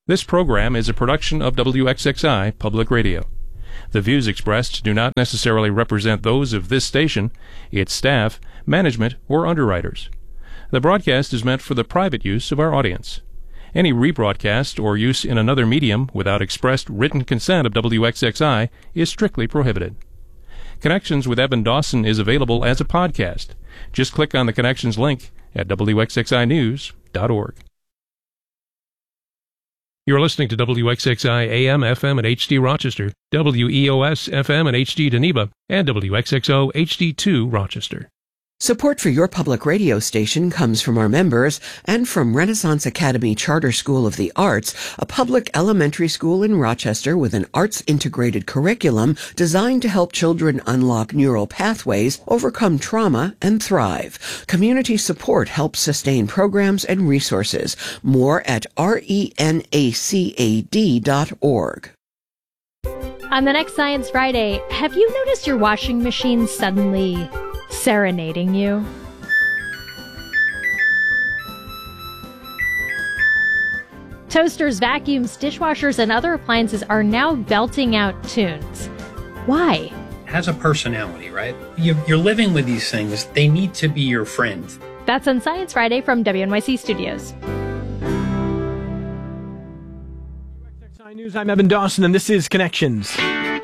This program is a production of WXXI Public Radio. The views expressed do not necessarily represent those of this station, its staff, management, or underwriters. The broadcast is meant for the private use of our audience. Any rebroadcast or use in another medium without expressed written consent of WXXI is strictly prohibited. Connections with Evan Dawson is available as a podcast. Just click on the Connections link at WXXInews.org. You're listening to WXXI AM, FM at HD Rochester, WEOS FM at HD Geneva, and WXXO HD2 Rochester. Support for your public radio station comes from our members and from Renaissance Academy Charter School of the Arts, a public elementary school in Rochester with an arts-integrated curriculum designed to help children unlock neural pathways, overcome trauma, and thrive. Community support helps sustain programs and resources. More at renacad.org. On the next Science Friday, have you noticed your washing machine suddenly serenading you? Toasters, vacuums, dishwashers, and other appliances are now belting out tunes. Why? It has a personality, right? You're living with these things. They need to be your friend. That's on Science Friday from WNYC Studios. WXXI News, I'm Evan Dawson, and this is Connections.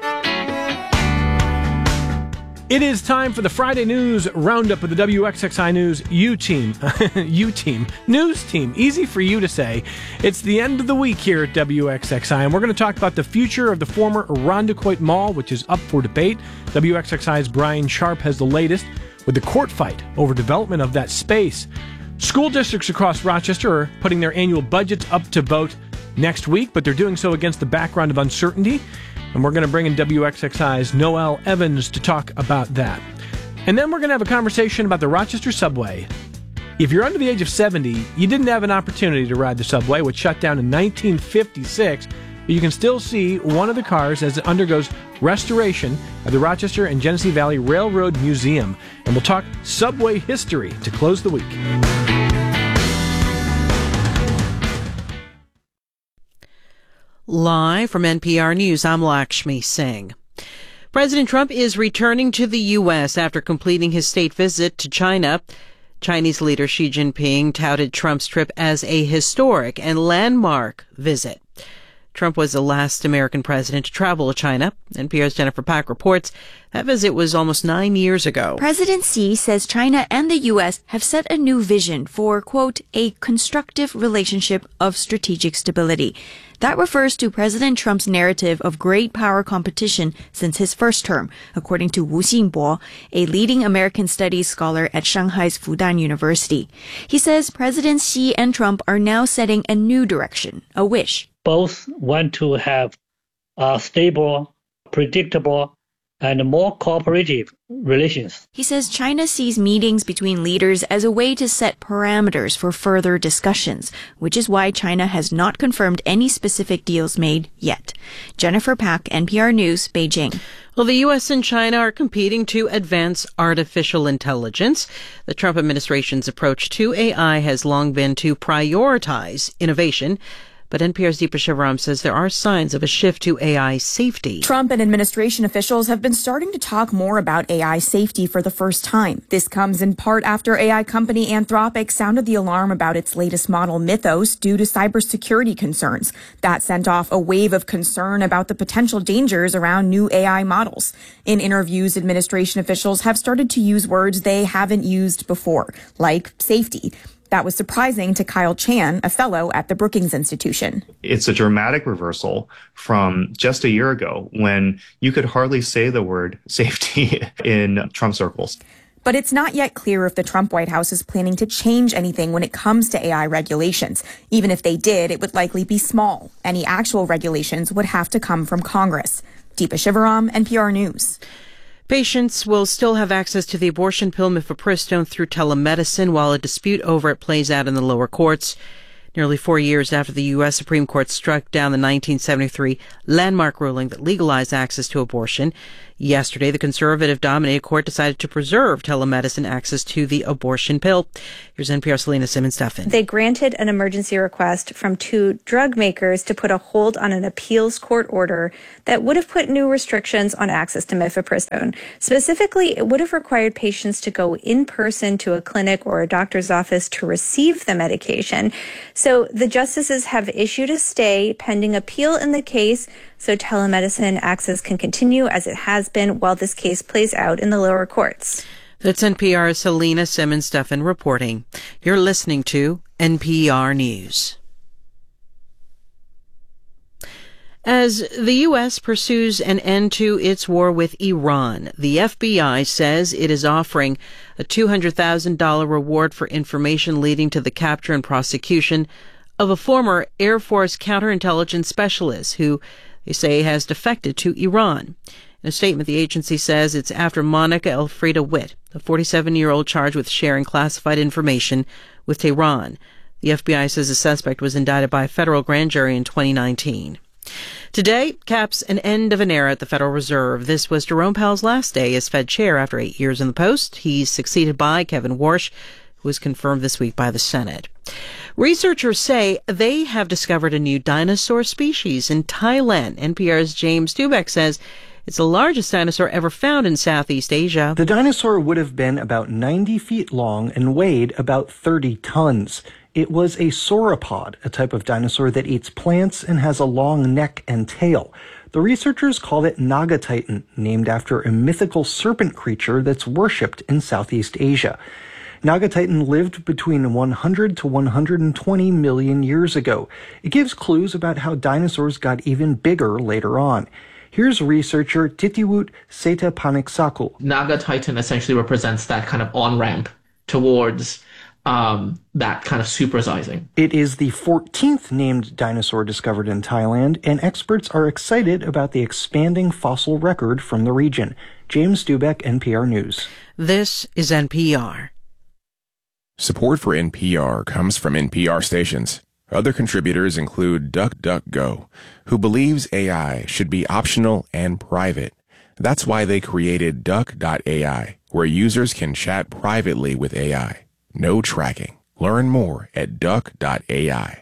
It is time for the Friday News Roundup with the WXXI News U-Team. U-Team. News Team. Easy for you to say. It's the end of the week here at WXXI, and we're going to talk about the future of the former Irondequoit Mall, which is up for debate. WXXI's Brian Sharp has the latest with the court fight over development of that space. School districts across Rochester are putting their annual budgets up to vote next week, but they're doing so against the background of uncertainty. And we're going to bring in WXXI's Noel Evans to talk about that. And then we're going to have a conversation about the Rochester subway. If you're under the age of 70, you didn't have an opportunity to ride the subway, which shut down in 1956. But you can still see one of the cars as it undergoes restoration at the Rochester and Genesee Valley Railroad Museum. And we'll talk subway history to close the week. Live from NPR News, I'm Lakshmi Singh. President Trump is returning to the U.S. after completing his state visit to China. Chinese leader Xi Jinping touted Trump's trip as a historic and landmark visit. Trump was the last American president to travel to China. NPR's Jennifer Pack reports that visit was almost 9 years ago. President Xi says China and the U.S. have set a new vision for, quote, a constructive relationship of strategic stability. That refers to President Trump's narrative of great power competition since his first term, according to Wu Xingbo, a leading American studies scholar at Shanghai's Fudan University. He says President Xi and Trump are now setting a new direction, a wish. Both want to have stable, predictable, and more cooperative relations. He says China sees meetings between leaders as a way to set parameters for further discussions, which is why China has not confirmed any specific deals made yet. Jennifer Pack, NPR News, Beijing. Well, the U.S. and China are competing to advance artificial intelligence. The Trump administration's approach to AI has long been to prioritize innovation. But NPR's Deepa Shivaram says there are signs of a shift to AI safety. Trump and administration officials have been starting to talk more about AI safety for the first time. This comes in part after AI company Anthropic sounded the alarm about its latest model Mythos due to cybersecurity concerns. That sent off a wave of concern about the potential dangers around new AI models. In interviews, administration officials have started to use words they haven't used before, like safety. That was surprising to Kyle Chan, a fellow at the Brookings Institution. It's a dramatic reversal from just a year ago when you could hardly say the word safety in Trump circles. But it's not yet clear if the Trump White House is planning to change anything when it comes to AI regulations. Even if they did, it would likely be small. Any actual regulations would have to come from Congress. Deepa Shivaram, NPR News. Patients will still have access to the abortion pill mifepristone through telemedicine while a dispute over it plays out in the lower courts. Nearly 4 years after the U.S. Supreme Court struck down the 1973 landmark ruling that legalized access to abortion, Yesterday, the conservative-dominated court decided to preserve telemedicine access to the abortion pill. Here's NPR's Selena Simmons-Duffin. They granted an emergency request from 2 drug makers to put a hold on an appeals court order that would have put new restrictions on access to mifepristone. Specifically, it would have required patients to go in person to a clinic or a doctor's office to receive the medication. So the justices have issued a stay pending appeal in the case, so telemedicine access can continue as it has been while this case plays out in the lower courts. That's NPR's Selena Simmons-Duffin reporting. You're listening to NPR News. As the U.S. pursues an end to its war with Iran, the FBI says it is offering a $200,000 reward for information leading to the capture and prosecution of a former Air Force counterintelligence specialist who they say has defected to Iran. In a statement, the agency says it's after Monica Elfriede Witt, a 47-year-old charged with sharing classified information with Tehran. The FBI says the suspect was indicted by a federal grand jury in 2019. Today caps an end of an era at the Federal Reserve. This was Jerome Powell's last day as Fed chair after 8 years in the post. He's succeeded by Kevin Warsh, who was confirmed this week by the Senate. Researchers say they have discovered a new dinosaur species in Thailand. NPR's James Dubeck says it's the largest dinosaur ever found in Southeast Asia. The dinosaur would have been about 90 feet long and weighed about 30 tons. It was a sauropod, a type of dinosaur that eats plants and has a long neck and tail. The researchers called it Nagatitan, named after a mythical serpent creature that's worshipped in Southeast Asia. Nagatitan lived between 100 to 120 million years ago. It gives clues about how dinosaurs got even bigger later on. Here's researcher Titiwut Setapaniksaku. Nagatitan essentially represents that kind of on-ramp towards that kind of supersizing. It is the 14th named dinosaur discovered in Thailand, and experts are excited about the expanding fossil record from the region. James Dubeck, NPR News. This is NPR. Support for NPR comes from NPR stations. Other contributors include DuckDuckGo, who believes AI should be optional and private. That's why they created Duck.ai, where users can chat privately with AI. No tracking. Learn more at Duck.ai.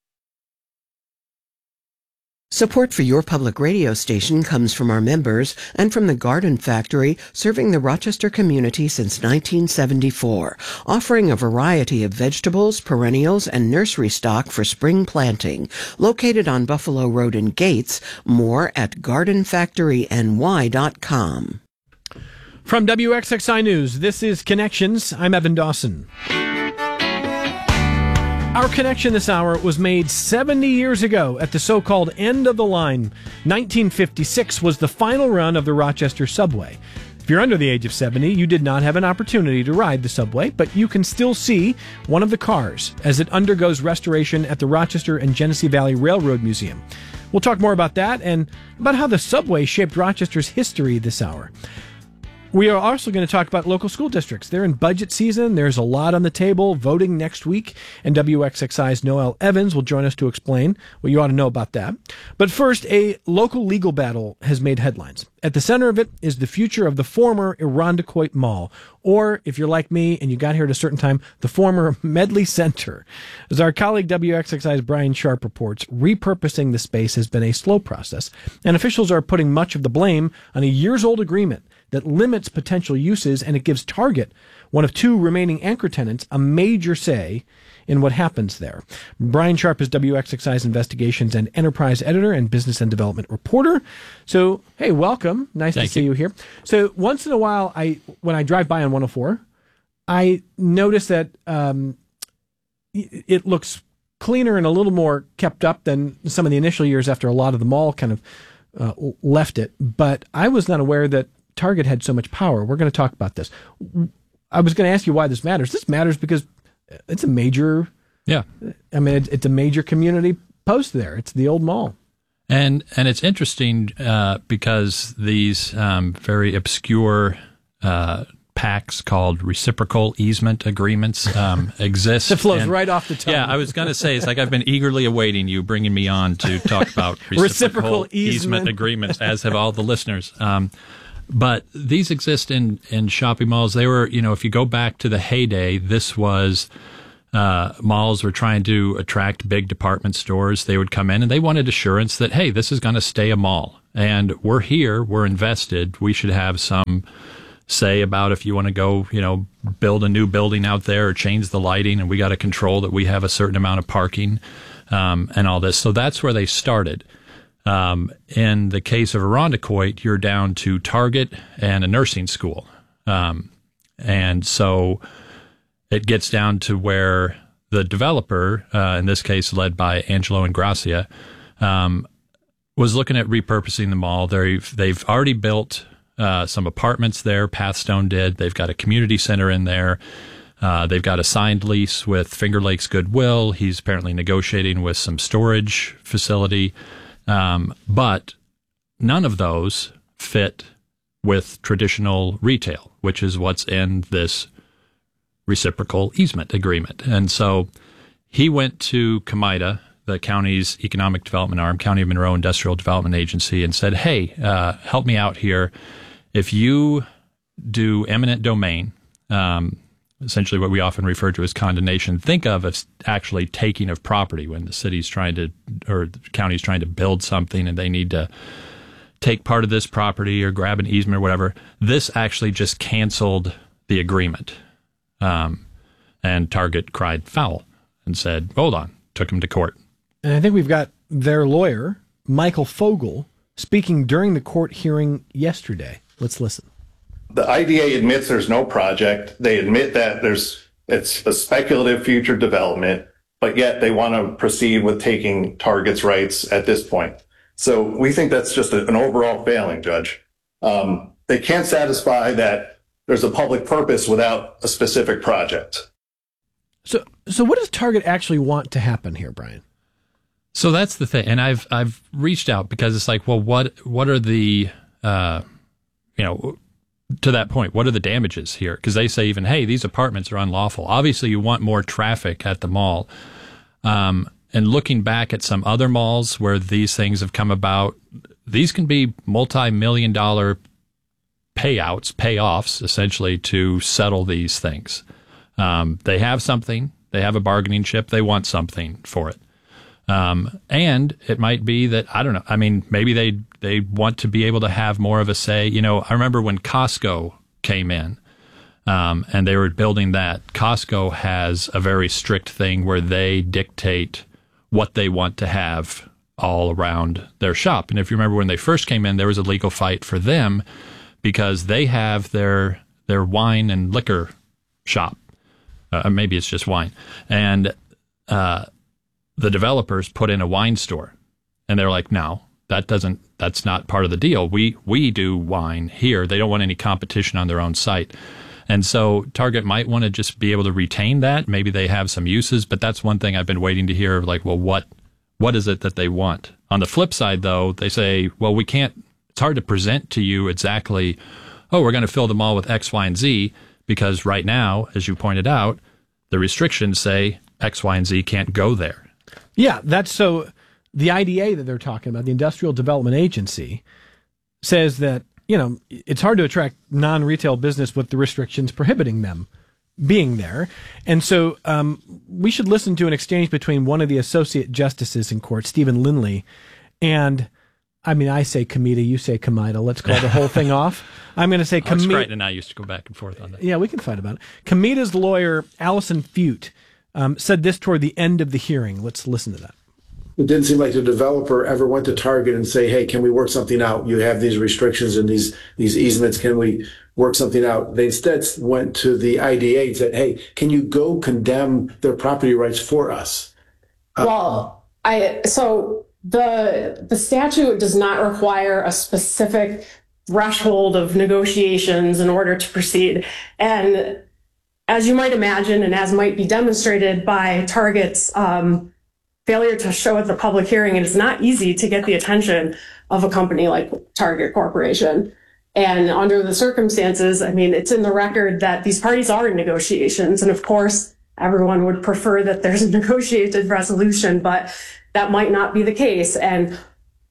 Support for your public radio station comes from our members and from the Garden Factory, serving the Rochester community since 1974, offering a variety of vegetables, perennials, and nursery stock for spring planting. Located on Buffalo Road in Gates, more at gardenfactoryny.com. From WXXI News, this is Connections. I'm Evan Dawson. Our connection this hour was made 70 years ago at the so-called end of the line. 1956 was the final run of the Rochester subway. If you're under the age of 70, you did not have an opportunity to ride the subway, but you can still see one of the cars as it undergoes restoration at the Rochester and Genesee Valley Railroad Museum. We'll talk more about that and about how the subway shaped Rochester's history this hour. We are also going to talk about local school districts. They're in budget season. There's a lot on the table, voting next week, and WXXI's Noel Evans will join us to explain what you ought to know about that. But first, a local legal battle has made headlines. At the center of it is the future of the former Irondequoit Mall, or, if you're like me and you got here at a certain time, the former Medley Center. As our colleague WXXI's Brian Sharp reports, repurposing the space has been a slow process, and officials are putting much of the blame on a years-old agreement that limits potential uses, and it gives Target, one of two remaining anchor tenants, a major say in what happens there. Brian Sharp is WXXI's investigations and enterprise editor and business and development reporter. So, hey, welcome. Nice to see you here. So once in a while, when I drive by on 104, I notice that it looks cleaner and a little more kept up than some of the initial years after a lot of the mall kind of left it. But I was not aware that Target had so much power. We're going to talk about this. I was going to ask you why this matters. This matters because it's a major, I mean, it's a major community post there. It's the old mall. And it's interesting because these very obscure pacts called reciprocal easement agreements exist. It flows right off the tongue. Yeah, I was going to say, it's like I've been eagerly awaiting you bringing me on to talk about reciprocal easement agreements, as have all the listeners. But these exist in shopping malls. They were, if you go back to the heyday, this was malls were trying to attract big department stores. They would come in and they wanted assurance that, hey, this is going to stay a mall. And we're here, we're invested. We should have some say about if you want to go, build a new building out there or change the lighting, and we got to control that we have a certain amount of parking and all this. So that's where they started. In the case of Irondequoit, you're down to Target and a nursing school. And so it gets down to where the developer, in this case led by Angelo Ingrassia, was looking at repurposing the mall. They've already built some apartments there. Pathstone did. They've got a community center in there. They've got a signed lease with Finger Lakes Goodwill. He's apparently negotiating with some storage facility. But none of those fit with traditional retail, which is what's in this reciprocal easement agreement. And so he went to CMIDA, the county's economic development arm, County of Monroe Industrial Development Agency, and said, hey, help me out here. If you do eminent domain, essentially what we often refer to as condemnation, think of as actually taking of property when the city's trying to, or the county's trying to build something and they need to take part of this property or grab an easement or whatever. This actually just canceled the agreement. And Target cried foul and said, hold on, took him to court. And I think we've got their lawyer, Michael Fogel, speaking during the court hearing yesterday. Let's listen. The IDA admits there's no project. They admit that it's a speculative future development, but yet they want to proceed with taking Target's rights at this point. So we think that's just an overall failing, Judge. They can't satisfy that there's a public purpose without a specific project. So what does Target actually want to happen here, Brian? So that's the thing. And I've reached out because it's like, well, what are the, to that point, what are the damages here? Because they say even, hey, these apartments are unlawful. Obviously, you want more traffic at the mall. And looking back at some other malls where these things have come about, these can be multi-million-dollar payoffs, essentially, to settle these things. They have something. They have a bargaining chip. They want something for it. And it might be that, I don't know, I mean, maybe they want to be able to have more of a say. I remember when Costco came in, and they were building that. Costco has a very strict thing where they dictate what they want to have all around their shop. And if you remember when they first came in, there was a legal fight for them because they have their wine and liquor shop. Maybe it's just wine. And the developers put in a wine store. And they're like, no, that's not part of the deal. We do wine here. They don't want any competition on their own site. And so Target might want to just be able to retain that. Maybe they have some uses, but that's one thing I've been waiting to hear, like, well, what is it that they want? On the flip side, though, they say, well, we can't, it's hard to present to you exactly, oh, we're going to fill the mall with X, Y, and Z, because right now, as you pointed out, the restrictions say X, Y, and Z can't go there. Yeah, that's so the IDA that they're talking about, the Industrial Development Agency, says that, it's hard to attract non-retail business with the restrictions prohibiting them being there. And so we should listen to an exchange between one of the associate justices in court, Stephen Lindley, and I say CMIDA, you say CMIDA. Let's call the whole thing off. I'm going to say CMIDA. Crichton and I used to go back and forth on that. Yeah, we can fight about it. CMIDA's lawyer, Allison Fute, said this toward the end of the hearing. Let's listen to that. It didn't seem like the developer ever went to Target and say, hey, can we work something out? You have these restrictions and these easements. Can we work something out? They instead went to the IDA and said, hey, can you go condemn their property rights for us? So the statute does not require a specific threshold of negotiations in order to proceed. And as you might imagine, and as might be demonstrated by Target's failure to show at the public hearing, it is not easy to get the attention of a company like Target Corporation. And under the circumstances, it's in the record that these parties are in negotiations. And of course, everyone would prefer that there's a negotiated resolution, but that might not be the case. And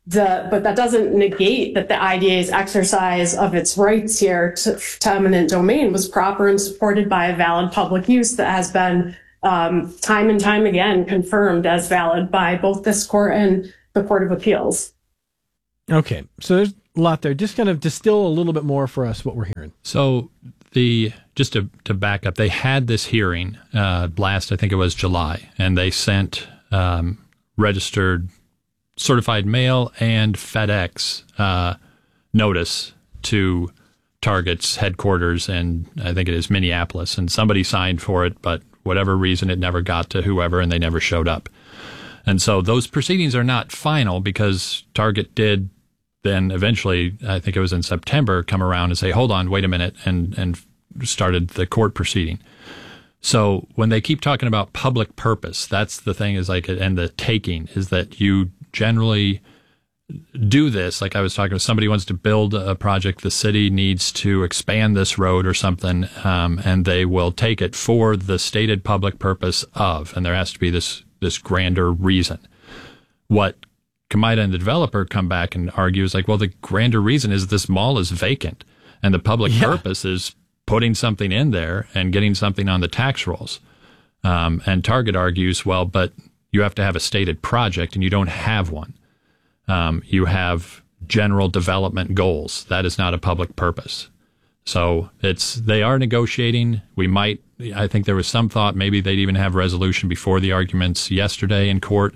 But that doesn't negate that the IDA's exercise of its rights here to eminent domain was proper and supported by a valid public use that has been time and time again confirmed as valid by both this court and the Court of Appeals. Okay, so there's a lot there. Just kind of distill a little bit more for us what we're hearing. So just to back up, they had this hearing last, I think it was July, and they sent registered certified mail and FedEx notice to Target's headquarters, and I think it is Minneapolis, and somebody signed for it, but whatever reason it never got to whoever, and they never showed up. And so those proceedings are not final because Target did then eventually, I think it was in September, come around and say, hold on, wait a minute, and started the court proceeding. So when they keep talking about public purpose, that's the thing is like, and the taking is that you generally do this. Like I was talking, if somebody wants to build a project, the city needs to expand this road or something, and they will take it for the stated public purpose of, and there has to be this grander reason. What Kamaida and the developer come back and argue is like, well, the grander reason is this mall is vacant, and the public purpose is putting something in there and getting something on the tax rolls. And Target argues, well, but you have to have a stated project, and you don't have one. You have general development goals. That is not a public purpose. So they are negotiating. I think there was some thought maybe they'd even have resolution before the arguments yesterday in court.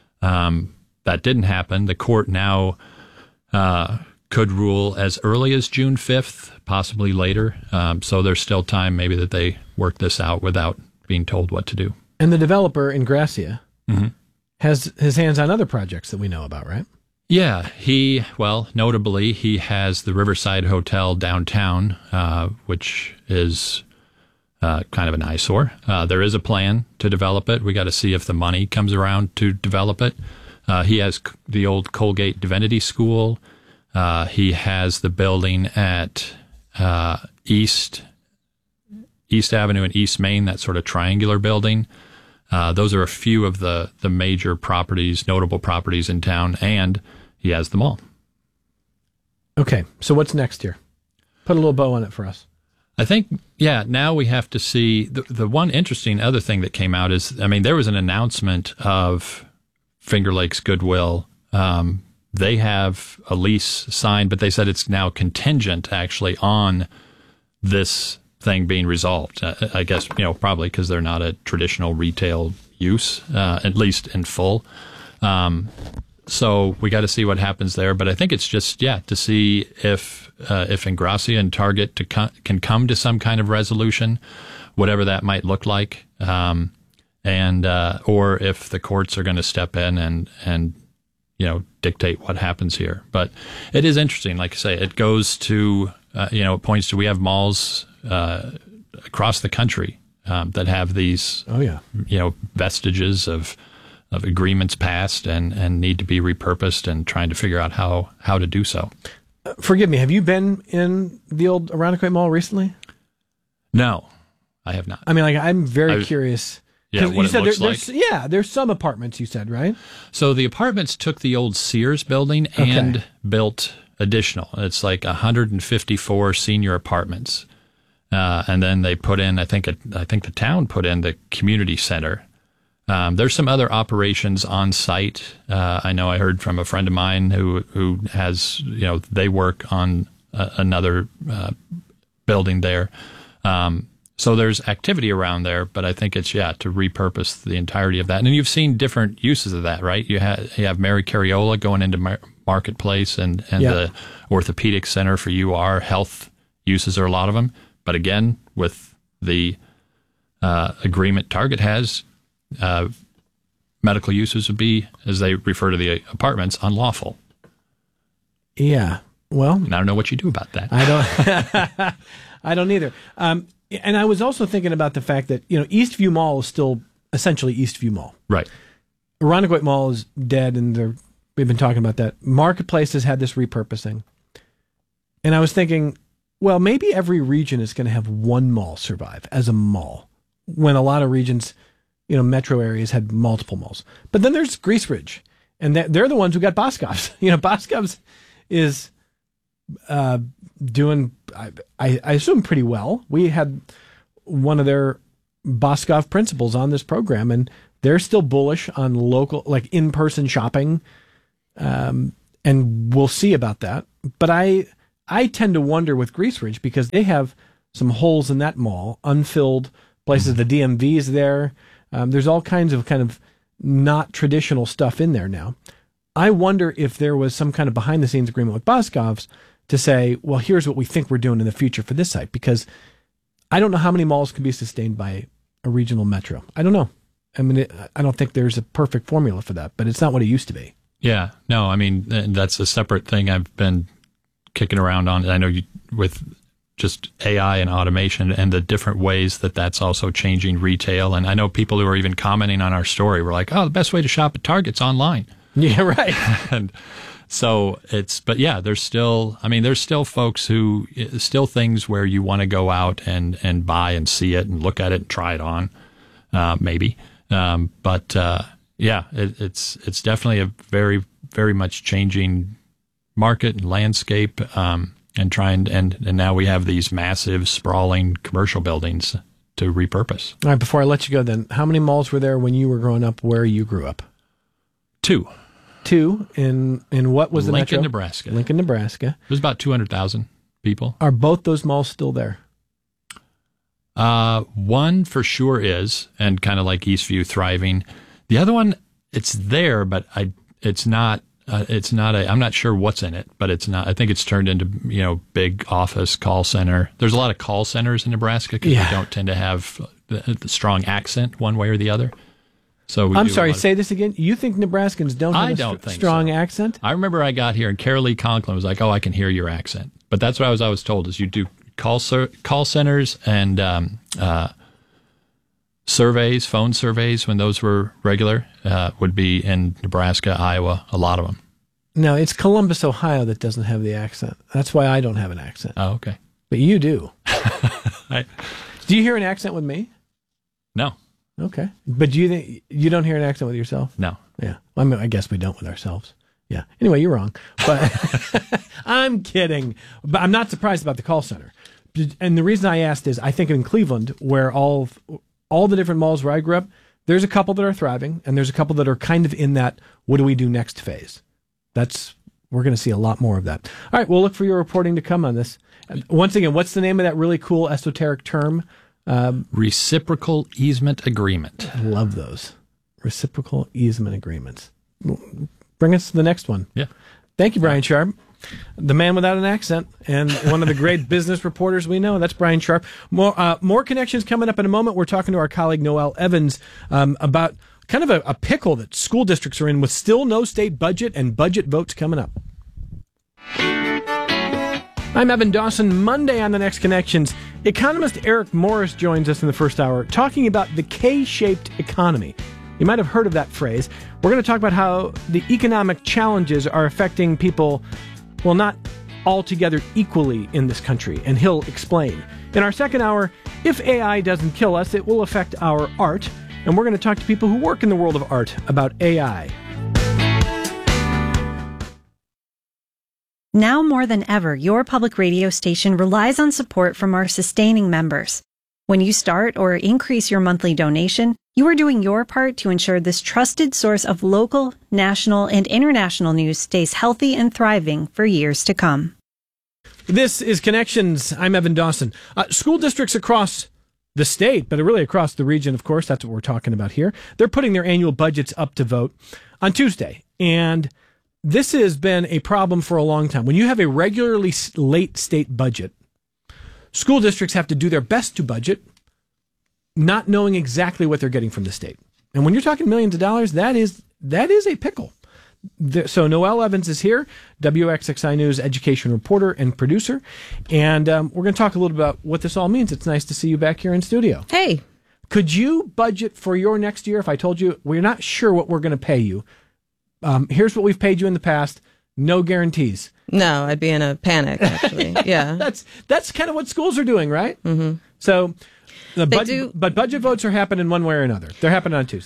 That didn't happen. The court now could rule as early as June 5th, possibly later. So there's still time maybe that they work this out without being told what to do. And the developer, Ingrassia, has his hands on other projects that we know about, right? Yeah, notably, he has the Riverside Hotel downtown, which is kind of an eyesore. There is a plan to develop it. We got to see if the money comes around to develop it. He has the old Colgate Divinity School. He has the building at East Avenue and East Main, that sort of triangular building. Those are a few of the major properties, notable properties in town, and he has them all. Okay, so what's next here? Put a little bow on it for us. I think, now we have to see, the one interesting other thing that came out is, there was an announcement of Finger Lakes Goodwill. They have a lease signed, but they said it's now contingent actually on this thing being resolved. I guess, probably because they're not a traditional retail use, at least in full. So we got to see what happens there. But I think it's just, to see if Ingrassia and Target can come to some kind of resolution, whatever that might look like, or if the courts are going to step in and dictate what happens here. But it is interesting. Like I say, it goes to, it points to, we have malls across the country that have these, vestiges of agreements passed and need to be repurposed, and trying to figure out how to do so. Forgive me, have you been in the old Irondequoit Mall recently? No, I have not. I'm very curious. Yeah, what you said it looks like. There's some apartments, you said, right? So the apartments took the old Sears building and built additional. It's like 154 senior apartments. And then they put in, I think the town put in the community center. There's some other operations on site. I know I heard from a friend of mine who has, they work on another building there. So there's activity around there, but I think it's, to repurpose the entirety of that. And you've seen different uses of that, right? You have Mary Cariola going into Marketplace and the orthopedic center for UR. Health uses are a lot of them. But again, with the agreement Target has, medical uses would be, as they refer to the apartments, unlawful. Yeah. Well, and I don't know what you do about that. I don't either. And I was also thinking about the fact that, Eastview Mall is still essentially Eastview Mall. Right. Irondequoit Mall is dead, and we've been talking about that. Marketplace has had this repurposing. And I was thinking, well, maybe every region is going to have one mall survive as a mall, when a lot of regions, metro areas had multiple malls. But then there's Grease Ridge, And they're the ones who got Boscov's. Boscov's is doing, I assume, pretty well. We had one of their Boscov principals on this program, and they're still bullish on local, like in-person shopping. And we'll see about that. But I tend to wonder with Grease Ridge, because they have some holes in that mall, unfilled places. The DMV is there. There's all kinds of kind of not traditional stuff in there now. I wonder if there was some kind of behind the scenes agreement with Boscov's to say, well, here's what we think we're doing in the future for this site, because I don't know how many malls can be sustained by a regional metro. I don't know. I mean, I don't think there's a perfect formula for that, but it's not what it used to be. Yeah, no, I mean, that's a separate thing I've been kicking around on. I know with just AI and automation and the different ways that's also changing retail. And I know people who are even commenting on our story were like, oh, the best way to shop at Target's online. Yeah, right. And so but yeah, there's still folks who, still things where you want to go out and buy and see it and look at it and try it on, maybe. But yeah, it's definitely a very, very much changing market and landscape, and now we have these massive sprawling commercial buildings to repurpose. All right, before I let you go then, how many malls were there when you were growing up where you grew up? 2 in what was the Lincoln, metro? Nebraska. Lincoln, Nebraska. It was about 200,000 people. Are both those malls still there? One for sure is, and kind of like Eastview, thriving. The other one, it's there, but it's not. I'm not sure what's in it, but it's not. I think it's turned into big office call center. There's a lot of call centers in Nebraska because we don't tend to have the strong accent one way or the other. So I'm sorry, say this again. You think Nebraskans don't have a strong accent? I remember I got here and Carolee Conklin was like, "Oh, I can hear your accent," but that's what I was told is you do call centers and surveys, phone surveys when those were regular, would be in Nebraska, Iowa, a lot of them. No, it's Columbus, Ohio that doesn't have the accent. That's why I don't have an accent. Oh, okay. But you do. Do you hear an accent with me? No. Okay. But do you think you don't hear an accent with yourself? No. Yeah. I mean, I guess we don't with ourselves. Yeah. Anyway, you're wrong. But I'm kidding. But I'm not surprised about the call center. And the reason I asked is I think in Cleveland, where all the different malls where I grew up, there's a couple that are thriving, and there's a couple that are kind of in that what do we do next phase. We're going to see a lot more of that. All right, we'll look for your reporting to come on this. Once again, what's the name of that really cool esoteric term? Reciprocal easement agreement. I love those. Reciprocal easement agreements. Bring us to the next one. Yeah. Thank you, Brian Sharp. The man without an accent and one of the great business reporters we know. That's Brian Sharp. More connections coming up in a moment. We're talking to our colleague Noelle Evans about kind of a pickle that school districts are in with still no state budget and budget votes coming up. I'm Evan Dawson. Monday on The Next Connections, economist Eric Morris joins us in the first hour talking about the K-shaped economy. You might have heard of that phrase. We're going to talk about how the economic challenges are affecting people, well, not altogether equally in this country, and he'll explain. In our second hour, if AI doesn't kill us, it will affect our art, and we're going to talk to people who work in the world of art about AI. Now more than ever, your public radio station relies on support from our sustaining members. When you start or increase your monthly donation, you are doing your part to ensure this trusted source of local, national, and international news stays healthy and thriving for years to come. This is Connections. I'm Evan Dawson. School districts across the state, but really across the region, of course, that's what we're talking about here. They're putting their annual budgets up to vote on Tuesday. And this has been a problem for a long time. When you have a regularly late state budget, school districts have to do their best to budget, not knowing exactly what they're getting from the state. And when you're talking millions of dollars, that is a pickle. So Noelle Evans is here, WXXI News education reporter and producer. And we're going to talk a little about what this all means. It's nice to see you back here in studio. Hey. Could you budget for your next year if I told you we're not sure what we're going to pay you? Here's what we've paid you in the past. No guarantees. No, I'd be in a panic, actually. Yeah. That's kind of what schools are doing, right? Mm-hmm. So, but budget votes are happening one way or another. They're happening on Tuesday.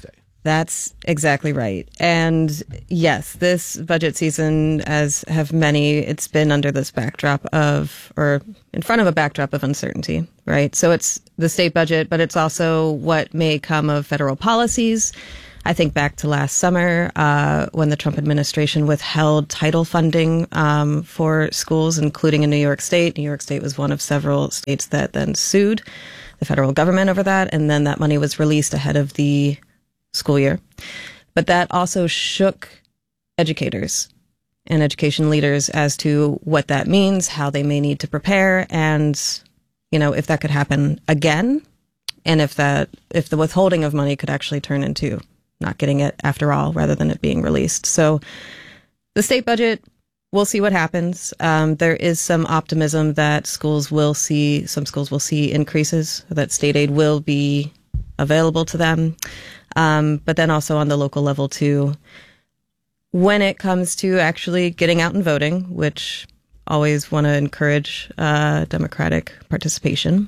That's exactly right. And yes, this budget season, as have many, it's been under this backdrop of, or in front of a backdrop of uncertainty, right? So it's the state budget, but it's also what may come of federal policies. I think back to last summer when the Trump administration withheld title funding for schools, including in New York State. New York State was one of several states that then sued the federal government over that, and then that money was released ahead of the school year. But that also shook educators and education leaders as to what that means, how they may need to prepare, and, you know, if that could happen again, and if the withholding of money could actually turn into not getting it after all, rather than it being released. So the state budget, we'll see what happens. There is some optimism that some schools will see increases, that state aid will be available to them. But then also on the local level too, when it comes to actually getting out and voting, which always want to encourage democratic participation,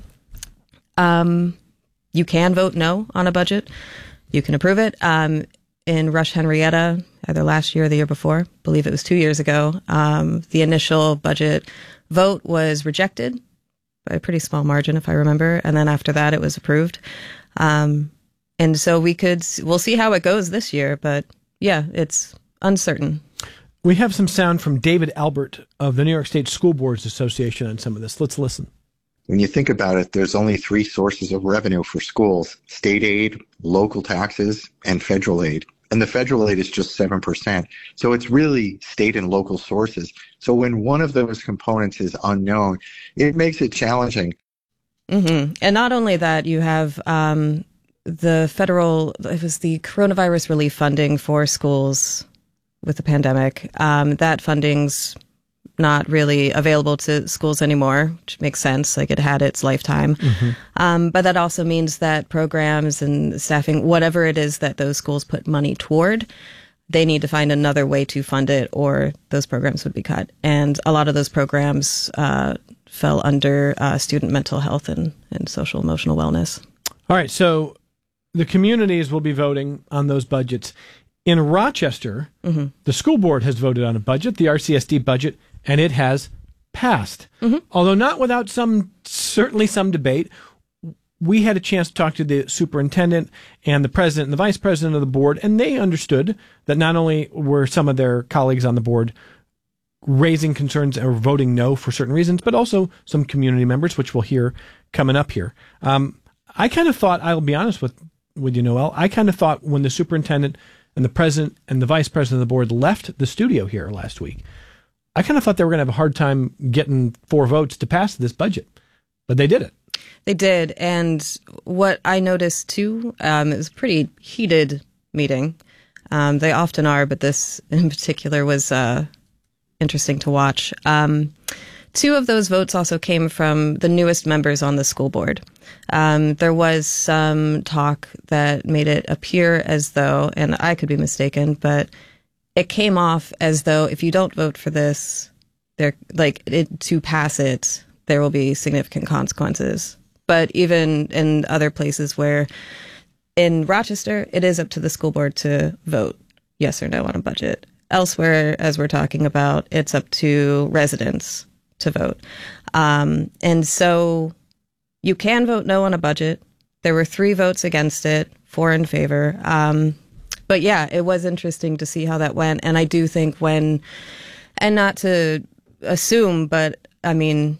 you can vote no on a budget. You can approve it. In Rush Henrietta, either last year or the year before, I believe it was 2 years ago, the initial budget vote was rejected by a pretty small margin, if I remember. And then after that, it was approved. And so we'll see how it goes this year. But yeah, it's uncertain. We have some sound from David Albert of the New York State School Boards Association on some of this. Let's listen. When you think about it, there's only three sources of revenue for schools: state aid, local taxes, and federal aid. And the federal aid is just 7%. So it's really state and local sources. So when one of those components is unknown, it makes it challenging. Mm-hmm. And not only that, you have the federal, it was the coronavirus relief funding for schools with the pandemic. That funding's not really available to schools anymore, which makes sense. Like, it had its lifetime. Mm-hmm. But that also means that programs and staffing, whatever it is that those schools put money toward, they need to find another way to fund it, or those programs would be cut. And a lot of those programs fell under student mental health and social emotional wellness. All right. So the communities will be voting on those budgets. In Rochester, mm-hmm. the school board has voted on a budget, the RCSD budget, and it has passed. Mm-hmm. Although not without certainly some debate. We had a chance to talk to the superintendent and the president and the vice president of the board, and they understood that not only were some of their colleagues on the board raising concerns or voting no for certain reasons, but also some community members, which we'll hear coming up here. I kind of thought, I'll be honest with you, Noel, I kind of thought when the superintendent and the president and the vice president of the board left the studio here last week, I kind of thought they were going to have a hard time getting 4 votes to pass this budget, but they did it. They did. And what I noticed too, it was a pretty heated meeting. They often are, but this in particular was interesting to watch. 2 of those votes also came from the newest members on the school board. There was some talk that made it appear as though, and I could be mistaken, but it came off as though if you don't vote for this, to pass it, there will be significant consequences. But even in other places where in Rochester, it is up to the school board to vote yes or no on a budget. Elsewhere, as we're talking about, it's up to residents to vote. And so you can vote no on a budget. There were 3 votes against it, 4 in favor. But yeah, it was interesting to see how that went. And I do think and not to assume, but I mean,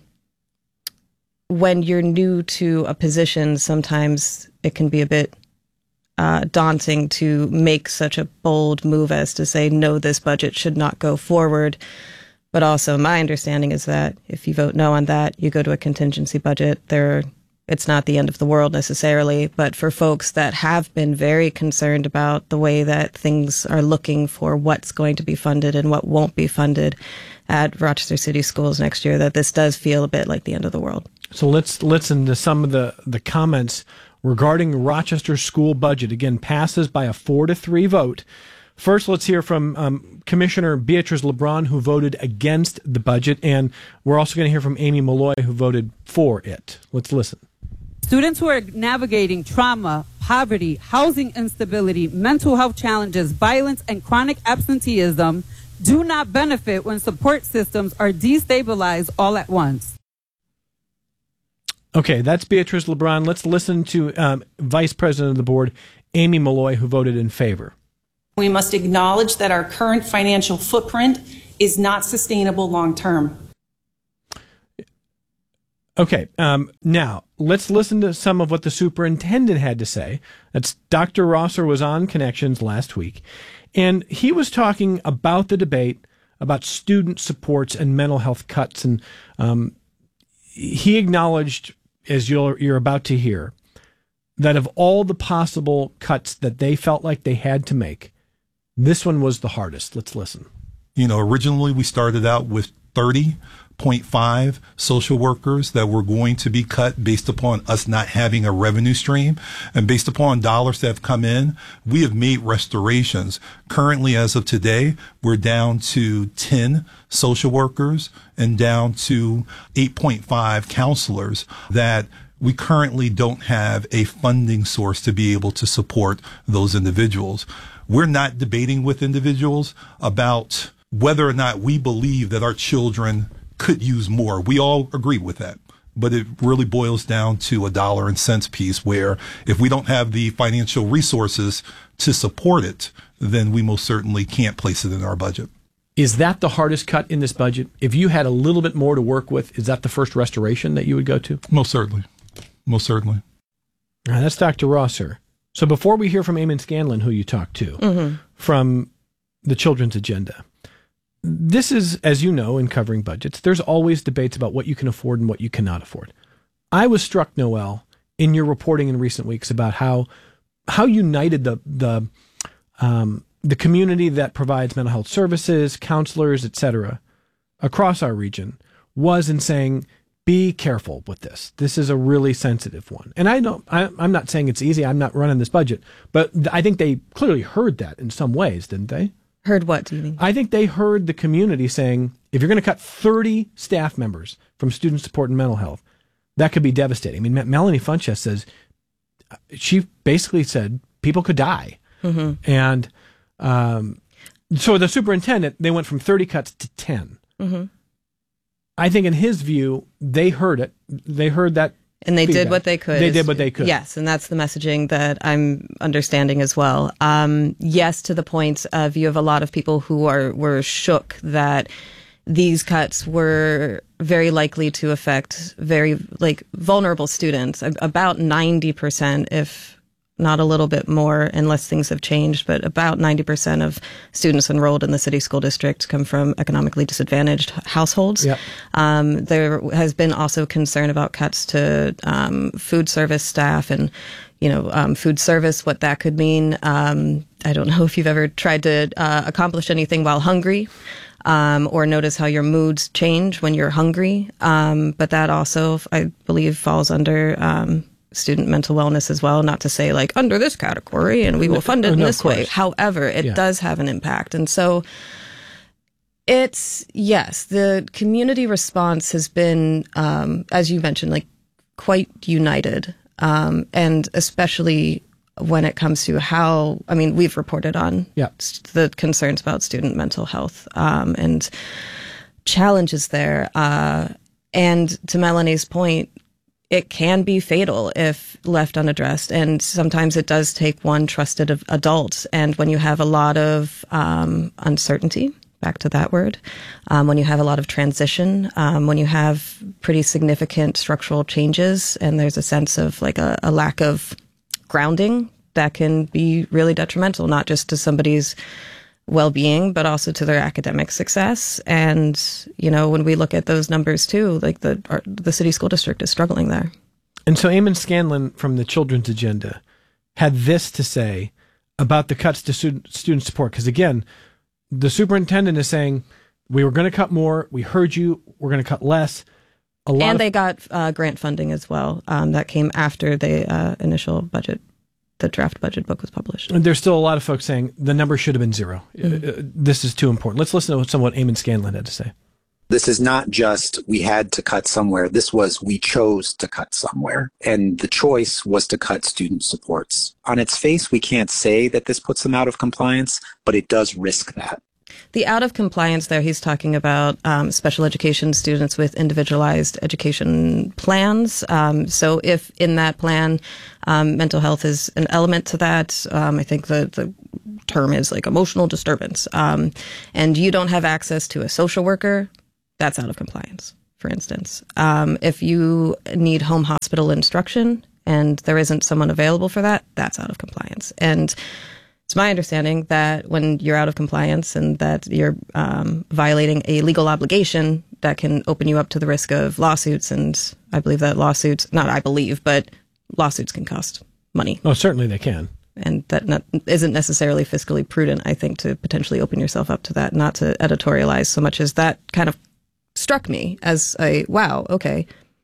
when you're new to a position, sometimes it can be a bit daunting to make such a bold move as to say, no, this budget should not go forward. But also my understanding is that if you vote no on that, you go to a contingency budget. It's not the end of the world necessarily, but for folks that have been very concerned about the way that things are looking for what's going to be funded and what won't be funded at Rochester City Schools next year, that this does feel a bit like the end of the world. So let's listen to some of the comments regarding Rochester school budget. Again, passes by a 4-3 vote. First, let's hear from Commissioner Beatrice LeBron, who voted against the budget, and we're also going to hear from Amy Malloy, who voted for it. Let's listen. Students who are navigating trauma, poverty, housing instability, mental health challenges, violence, and chronic absenteeism do not benefit when support systems are destabilized all at once. Okay, that's Beatrice LeBron. Let's listen to Vice President of the Board, Amy Malloy, who voted in favor. We must acknowledge that our current financial footprint is not sustainable long term. Okay, now let's listen to some of what the superintendent had to say. That's Dr. Rosser was on Connections last week, and he was talking about the debate about student supports and mental health cuts, and he acknowledged, as you're about to hear, that of all the possible cuts that they felt like they had to make, this one was the hardest. Let's listen. Originally we started out with 30.5 social workers that were going to be cut based upon us not having a revenue stream. And based upon dollars that have come in, we have made restorations. Currently, as of today, we're down to 10 social workers and down to 8.5 counselors that we currently don't have a funding source to be able to support those individuals. We're not debating with individuals about whether or not we believe that our children could use more. We all agree with that. But it really boils down to a dollar and cents piece where if we don't have the financial resources to support it, then we most certainly can't place it in our budget. Is that the hardest cut in this budget? If you had a little bit more to work with, is that the first restoration that you would go to? Most certainly. Most certainly. All right, that's Dr. Rosser. So before we hear from Eamon Scanlon, who you talked to, from the Children's Agenda, this is, as you know, in covering budgets, there's always debates about what you can afford and what you cannot afford. I was struck, Noel, in your reporting in recent weeks about how united the community that provides mental health services, counselors, etc., across our region was in saying, be careful with this. This is a really sensitive one. And I'm not saying it's easy. I'm not running this budget, but I think they clearly heard that in some ways, didn't they? Heard what, do you mean? I think they heard the community saying, if you're going to cut 30 staff members from student support and mental health, that could be devastating. I mean, Melanie Funchess says, she basically said people could die. And so the superintendent, they went from 30 cuts to 10. I think in his view, they heard it. They heard that. And they did what they could. They did what they could. Yes, and that's the messaging that I'm understanding as well. Yes, to the point of you have a lot of people who were shook that these cuts were very likely to affect very vulnerable students. About 90%, if not a little bit more, unless things have changed, but about 90% of students enrolled in the city school district come from economically disadvantaged households. Yep. There has been also concern about cuts to food service staff and, food service, what that could mean. I don't know if you've ever tried to accomplish anything while hungry. Or notice how your moods change when you're hungry. But that also, I believe, falls under student mental wellness as well, not to say under this category and we will fund it in this way. However, it does have an impact. And so the community response has been, as you mentioned, quite united. And especially when it comes to we've reported on the concerns about student mental health, and challenges there. And to Melanie's point, it can be fatal if left unaddressed. And sometimes it does take one trusted adult. And when you have a lot of uncertainty, back to that word, when you have a lot of transition, when you have pretty significant structural changes, and there's a sense of a lack of grounding, that can be really detrimental, not just to somebody's well-being, but also to their academic success. And, when we look at those numbers too, the city school district is struggling there. And so Eamon Scanlon from the Children's Agenda had this to say about the cuts to student support. Because again, the superintendent is saying, we were going to cut more. We heard you. We're going to cut less. And they got grant funding as well. That came after the initial budget. The draft budget book was published. And there's still a lot of folks saying the number should have been 0. This is too important. Let's listen to what Eamon Scanlon had to say. This is not just we had to cut somewhere. This was we chose to cut somewhere. And the choice was to cut student supports. On its face, we can't say that this puts them out of compliance, but it does risk that. The out of compliance there, he's talking about special education students with individualized education plans. So if in that plan, mental health is an element to that, I think the term is like emotional disturbance, and you don't have access to a social worker, that's out of compliance, for instance. If you need home hospital instruction and there isn't someone available for that, that's out of compliance. And it's my understanding that when you're out of compliance and that you're violating a legal obligation, that can open you up to the risk of lawsuits. And I believe that lawsuits can cost money. Oh, certainly they can. And that isn't necessarily fiscally prudent, I think, to potentially open yourself up to that, not to editorialize so much as that kind of struck me as wow, okay.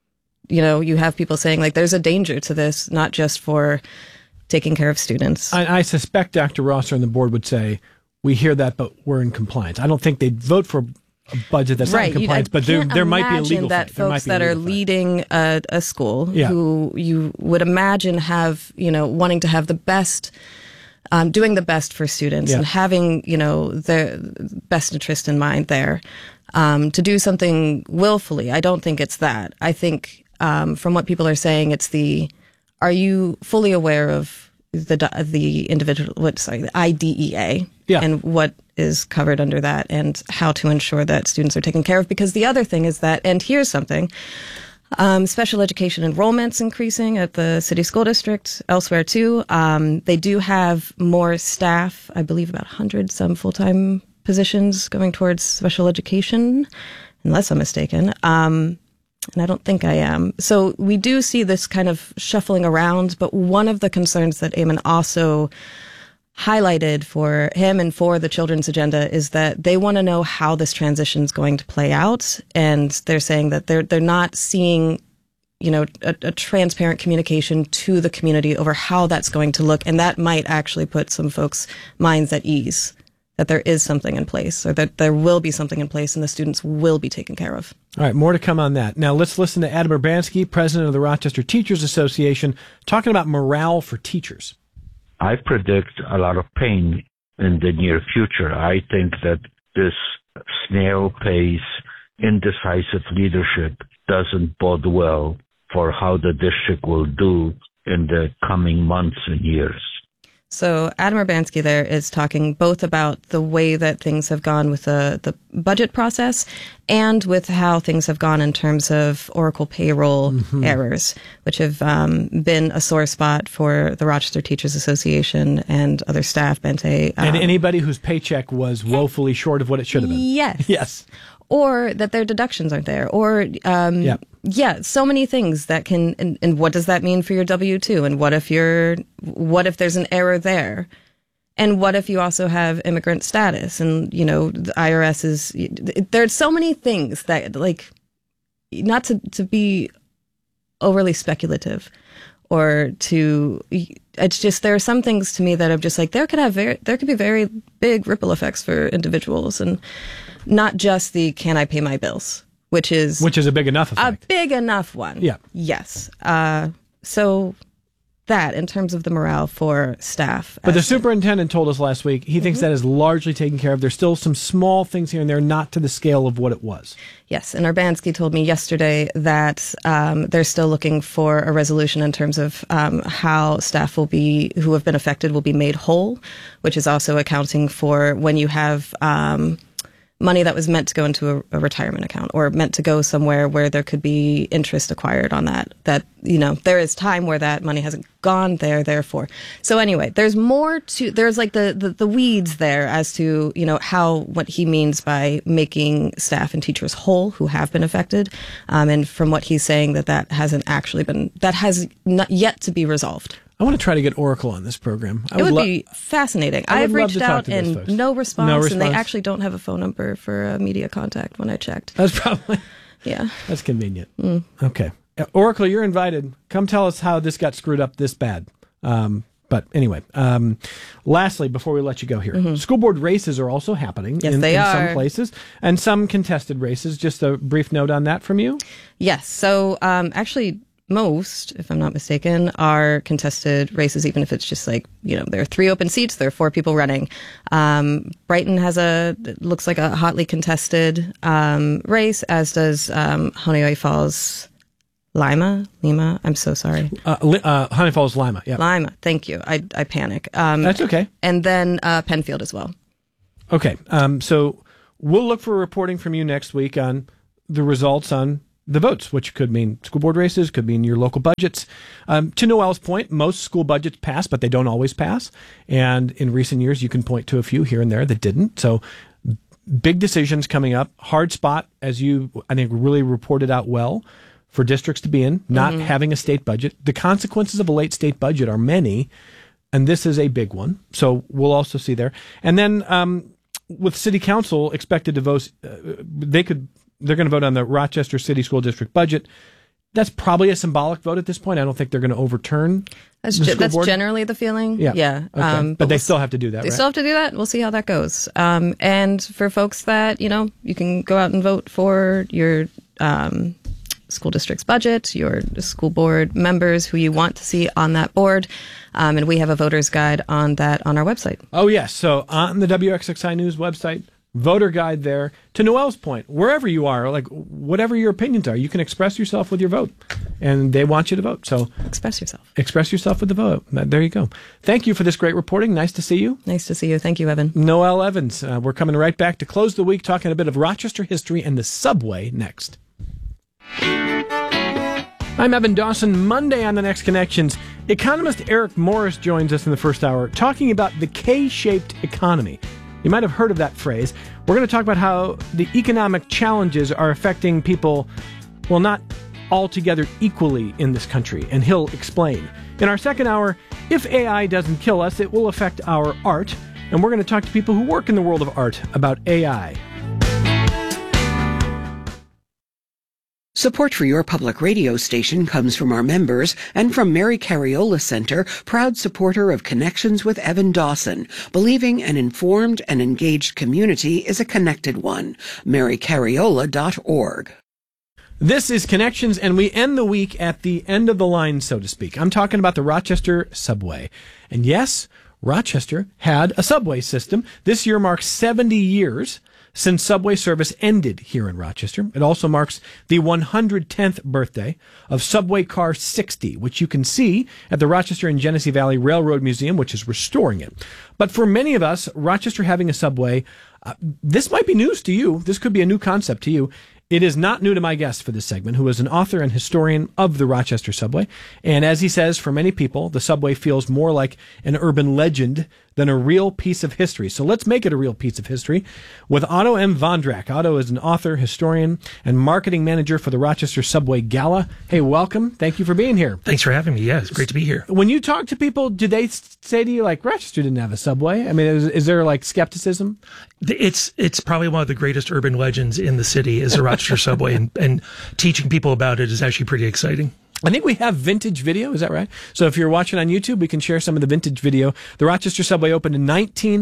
You have people saying like there's a danger to this, not just for taking care of students. I suspect Dr. Rosser and the board would say, we hear that, but we're in compliance. I don't think they'd vote for a budget that's not in compliance, but there might be a legal that fight. Folks that are leading a school who you would imagine have, wanting to have the best, doing the best for students and having, their best interest in mind there, to do something willfully. I don't think it's that. I think, from what people are saying, it's are you fully aware of the individual, the IDEA and what is covered under that and how to ensure that students are taken care of? Because the other thing is that, and here's something, special education enrollment's increasing at the city school district, elsewhere too. They do have more staff, I believe about 100 some full-time positions going towards special education, unless I'm mistaken. And I don't think I am. So we do see this kind of shuffling around, but one of the concerns that Eamon also highlighted for him and for the children's agenda is that they want to know how this transition is going to play out. And they're saying that they're not seeing, a transparent communication to the community over how that's going to look. And that might actually put some folks' minds at ease that there is something in place, or that there will be something in place and the students will be taken care of. All right, more to come on that. Now let's listen to Adam Urbanski, president of the Rochester Teachers Association, talking about morale for teachers. I predict a lot of pain in the near future. I think that this snail pace, indecisive leadership doesn't bode well for how the district will do in the coming months and years. So Adam Urbanski there is talking both about the way that things have gone with the budget process and with how things have gone in terms of Oracle payroll errors, which have been a sore spot for the Rochester Teachers Association and other staff, Bente. And anybody whose paycheck was woefully short of what it should have been. Yes. Yes. Or that their deductions aren't there, or so many things that can. And what does that mean for your W-2? And what if there's an error there? And what if you also have immigrant status? And the IRS is. There's so many things that, like, not to be overly speculative, or to. It's just there are some things to me that I'm just like there could be very big ripple effects for individuals and. Not just the can I pay my bills, which is a big enough effect. A big enough one. Yeah. Yes. So that in terms of the morale for staff. But the superintendent told us last week he thinks that is largely taken care of. There's still some small things here and there, not to the scale of what it was. Yes, and Urbanski told me yesterday that they're still looking for a resolution in terms of how staff who have been affected will be made whole, which is also accounting for when you have money that was meant to go into a retirement account or meant to go somewhere where there could be interest acquired on that there is time where that money hasn't gone there, therefore. So anyway, there's more to, there's like the weeds there as to, what he means by making staff and teachers whole who have been affected. And from what he's saying that has not yet to be resolved. I want to try to get Oracle on this program. It would be fascinating. I've reached out and no response, and they actually don't have a phone number for a media contact when I checked. That's probably... Yeah. That's convenient. Okay. Oracle, you're invited. Come tell us how this got screwed up this bad. But But anyway, lastly, before we let you go here, school board races are also happening Yes, in they are. some places, and some contested races. Just a brief note on that from you. Yes. So actually, most, if I'm not mistaken, are contested races, even if it's just like, there are 3 open seats, there are 4 people running. Brighton has looks like a hotly contested race, as does Honeoye Falls. Lima? I'm so sorry. Honey Falls, Lima. Yeah. Lima. Thank you. I panic. That's okay. And then Penfield as well. Okay. So we'll look for reporting from you next week on the results on the votes, which could mean school board races, could mean your local budgets. To Noelle's point, most school budgets pass, but they don't always pass. And in recent years, you can point to a few here and there that didn't. So big decisions coming up. Hard spot, as you, I think, really reported out well, for districts to be in, not having a state budget. The consequences of a late state budget are many, and this is a big one. So we'll also see there. And then with city council expected to vote, they're going to vote on the Rochester City School District budget. That's probably a symbolic vote at this point. I don't think they're going to overturn That's board. generally the feeling. Yeah. Okay. But they still have to do that, They right? still have to do that. We'll see how that goes. And for folks that, you can go out and vote for your school district's budget, your school board members who you want to see on that board. And we have a voter's guide on that on our website. Oh, yes. So on the WXXI News website, voter guide there. To Noelle's point, wherever you are, like whatever your opinions are, you can express yourself with your vote. And they want you to vote. So express yourself. Express yourself with the vote. There you go. Thank you for this great reporting. Nice to see you. Nice to see you. Thank you, Evan. Noelle Evans. We're coming right back to close the week talking a bit of Rochester history and the subway next. I'm Evan Dawson. Monday on The Next Connections, economist Eric Morris joins us in the first hour talking about the K-shaped economy. You might have heard of that phrase. We're going to talk about how the economic challenges are affecting people, well, not altogether equally in this country, and he'll explain. In our second hour, if AI doesn't kill us, it will affect our art, and we're going to talk to people who work in the world of art about AI. Support for your public radio station comes from our members and from Mary Cariola Center, proud supporter of Connections with Evan Dawson, believing an informed and engaged community is a connected one. MaryCariola.org. This is Connections, and we end the week at the end of the line, so to speak. I'm talking about the Rochester subway. And yes, Rochester had a subway system. This year marks 70 years since subway service ended here in Rochester. It also marks the 110th birthday of Subway Car 60, which you can see at the Rochester and Genesee Valley Railroad Museum, which is restoring it. But for many of us, Rochester having a subway, this might be news to you. This could be a new concept to you. It is not new to my guest for this segment, who is an author and historian of the Rochester subway. And as he says, for many people, the subway feels more like an urban legend than a real piece of history. So let's make it a real piece of history with Otto M. Vondrak. Otto is an author, historian, and marketing manager for the Rochester Subway Gala. Hey, welcome. Thank you for being here. Thanks for having me. Yeah, it's great to be here. When you talk to people, do they say to you, like, Rochester didn't have a subway? I mean, is there, like, skepticism? It's probably one of the greatest urban legends in the city is the Rochester subway, and teaching people about it is actually pretty exciting. I think we have vintage video. Is that right? So if you're watching on YouTube, we can share some of the vintage video. The Rochester subway opened in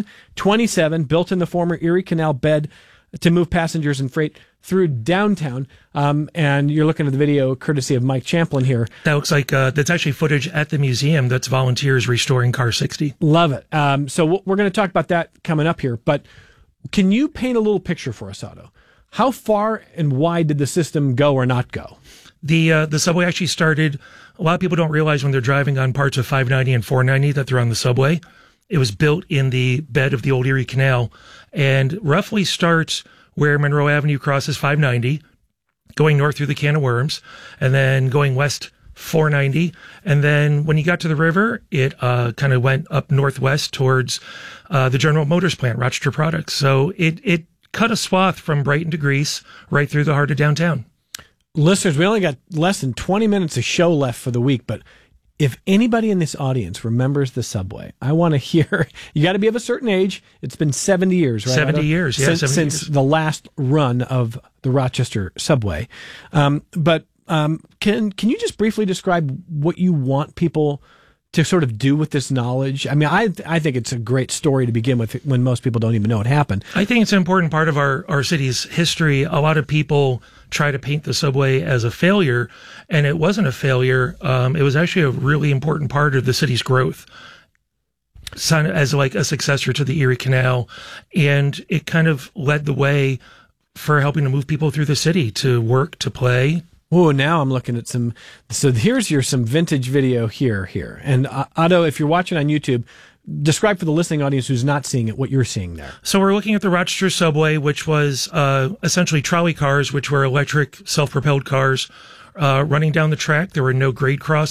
1927, built in the former Erie Canal bed to move passengers and freight through downtown. And you're looking at the video courtesy of Mike Champlin here. That looks like that's actually footage at the museum. That's volunteers restoring Car 60. Love it. So we're going to talk about that coming up here. But can you paint a little picture for us, Otto? How far and wide did the system go or not go? The subway actually started, a lot of people don't realize when they're driving on parts of 590 and 490 that they're on the subway. It was built in the bed of the old Erie Canal and roughly starts where Monroe Avenue crosses 590, going north through the Can of Worms, and then going west 490. And then when you got to the river, it kind of went up northwest towards the General Motors plant, Rochester Products. So it cut a swath from Brighton to Greece right through the heart of downtown. Listeners, we only got less than 20 minutes of show left for the week, but if anybody in this audience remembers the subway, I want to hear. You got to be of a certain age. It's been 70 years, right? 70 years, yeah. Since the last run of the Rochester subway. But can you just briefly describe what you want people to sort of do with this knowledge? I mean, I think it's a great story to begin with when most people don't even know it happened. I think it's an important part of our city's history. A lot of people try to paint the subway as a failure, and it wasn't a failure. It was actually a really important part of the city's growth as like a successor to the Erie Canal. And it kind of led the way for helping to move people through the city to work, to play. Oh, now I'm looking at some. So here's some vintage video here. And Otto, if you're watching on YouTube, describe for the listening audience who's not seeing it what you're seeing there. So we're looking at the Rochester subway, which was essentially trolley cars, which were electric self-propelled cars running down the track. There were no grade crossings.